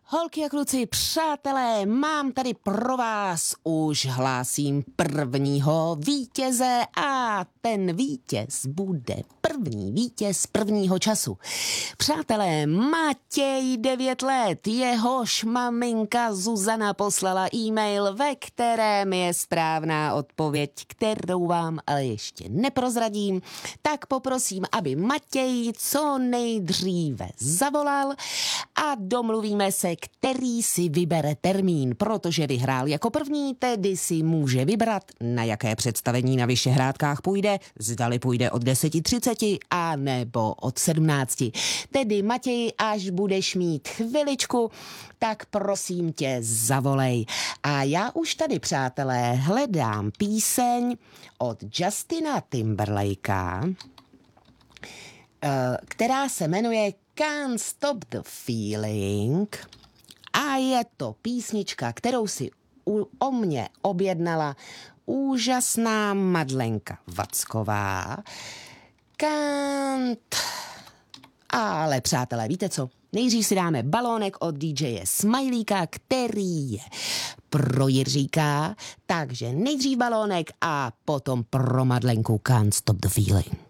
Holky a kluci, přátelé, mám tady pro vás, už hlásím prvního vítěze a ten vítěz bude první vítěz prvního času. Přátelé, Matěj 9 let, jehož maminka Zuzana poslala e-mail, ve kterém je správná odpověď, kterou vám ale ještě neprozradím, tak poprosím, aby Matěj co nejdříve zavolal a domluvíme se, který si vybere termín, protože vyhrál jako první, tedy si může vybrat, na jaké představení na Vyšehradkách půjde, zdali půjde od 10:30 a nebo od 17. Tedy Matěj, až budeš mít chviličku, tak prosím tě zavolej. A já už tady, přátelé, hledám píseň od Justina Timberlakea, která se jmenuje Can't Stop the Feeling a je to písnička, kterou si o mě objednala úžasná Madlenka Vacková. Ale přátelé, víte co? Nejdřív si dáme balónek od DJ Smajlíka, který je pro Jiříka, takže nejdřív balónek a potom pro Madlenku Can't Stop the Feeling.